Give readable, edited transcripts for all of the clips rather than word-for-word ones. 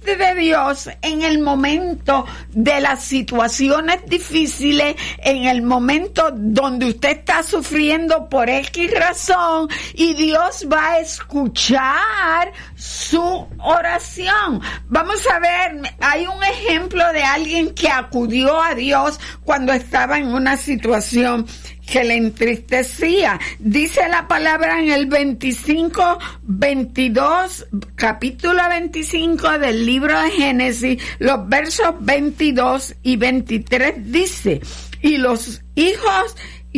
delante de Dios en el momento de las situaciones difíciles, en el momento donde usted está sufriendo por X razón, y Dios va a escuchar su oración. Vamos a ver, hay un ejemplo de alguien que acudió a Dios cuando estaba en una situación que le entristecía. Dice la palabra en el 22, capítulo 25 del libro de Génesis, los versos 22 y 23, dice: y los hijos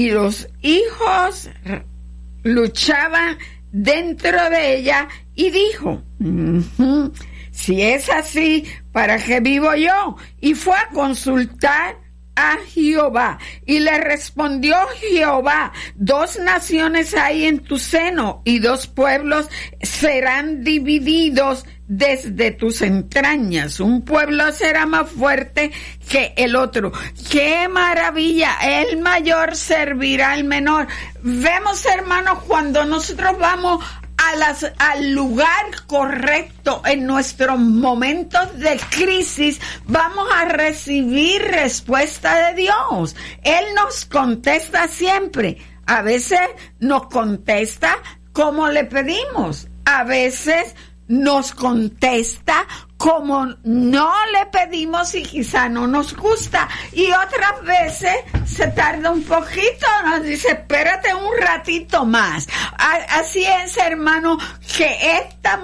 luchaban dentro de ella, y dijo: si es así, ¿para qué vivo yo? Y fue a consultar a Jehová, y le respondió Jehová: 2 naciones hay en tu seno, y 2 pueblos serán divididos desde tus entrañas. Un pueblo será más fuerte que el otro. ¡Qué maravilla! El mayor servirá al menor. Vemos, hermanos, cuando nosotros vamos al lugar correcto en nuestros momentos de crisis, vamos a recibir respuesta de Dios. Él nos contesta siempre. A veces nos contesta como le pedimos. A veces nos contesta como no le pedimos y quizá no nos gusta, y otras veces se tarda un poquito, nos dice: espérate un ratito más. Así es, hermano, que esta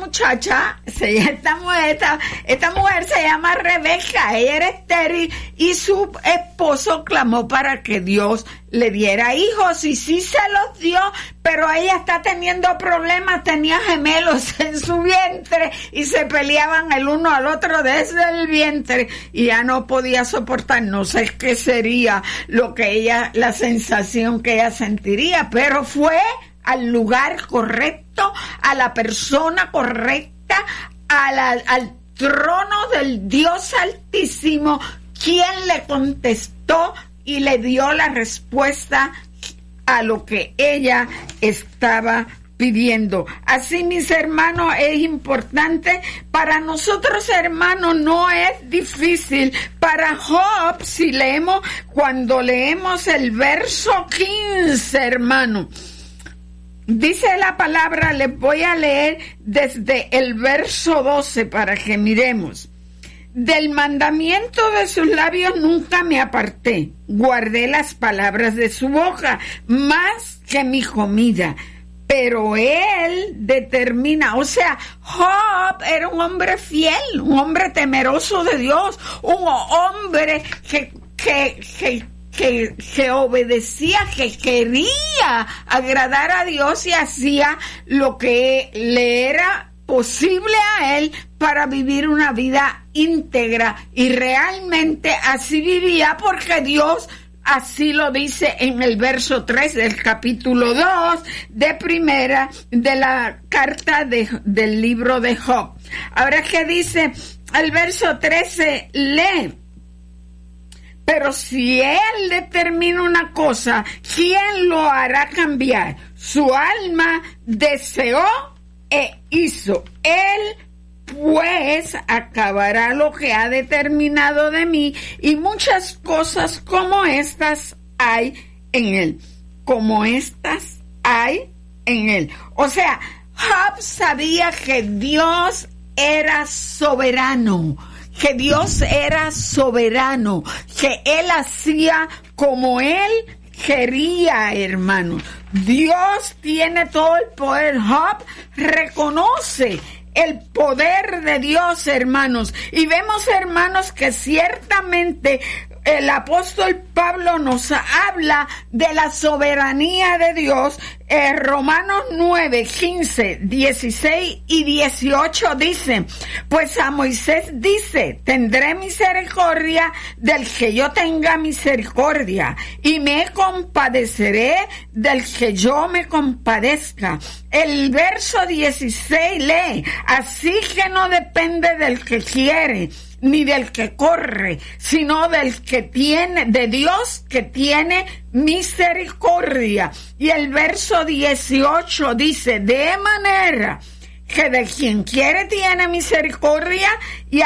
mujer se llama Rebeca. Ella era estéril y su esposo clamó para que Dios le diera hijos, y sí se los dio, pero ella está teniendo problemas. Tenía gemelos en su vientre y se peleaban el uno al otro desde el vientre, y ya no podía soportar. No sé qué sería la sensación que ella sentiría, pero fue al lugar correcto, a la persona correcta, al trono del Dios Altísimo, quien le contestó y le dio la respuesta a lo que ella estaba pidiendo. Así, mis hermanos, es importante. Para nosotros, hermanos, no es difícil. Para Job, cuando leemos el verso 15, hermano, dice la palabra, les voy a leer desde el verso 12 para que miremos. Del mandamiento de sus labios nunca me aparté, guardé las palabras de su boca más que mi comida. Pero él determina, o sea, Job era un hombre fiel, un hombre temeroso de Dios, un hombre que obedecía, que quería agradar a Dios y hacía lo que le era posible a él para vivir una vida íntegra, y realmente así vivía, porque Dios así lo dice en el verso 3 del capítulo 2 de la carta del libro de Job. Ahora, ¿qué dice el verso 13? Lee: pero si él determina una cosa, ¿quién lo hará cambiar? Su alma deseó e hizo. Él pues acabará lo que ha determinado de mí, y muchas cosas como estas hay en él. Como estas hay en él. O sea, Job sabía que Dios era soberano, que Dios era soberano, que él hacía como él quería, hermano. Dios tiene todo el poder. Job reconoce el poder de Dios, hermanos. Y vemos, hermanos, que ciertamente el apóstol Pablo nos habla de la soberanía de Dios. Romanos 9, 15, 16 y 18 dice: pues a Moisés dice: tendré misericordia del que yo tenga misericordia, y me compadeceré del que yo me compadezca. El verso 16 lee: así que no depende del que quiere, ni del que corre, sino del que tiene, de Dios que tiene misericordia. Y el verso 18 dice: de manera que de quien quiere tiene misericordia, y